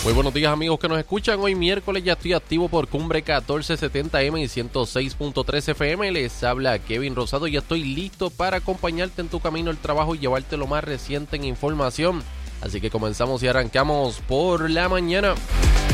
Muy buenos días amigos que nos escuchan. Hoy miércoles ya estoy activo por Cumbre 1470M y 106.3 FM. Les habla Kevin Rosado y ya estoy listo para acompañarte en tu camino al trabajo y llevarte lo más reciente en información. Así que comenzamos y arrancamos por la mañana.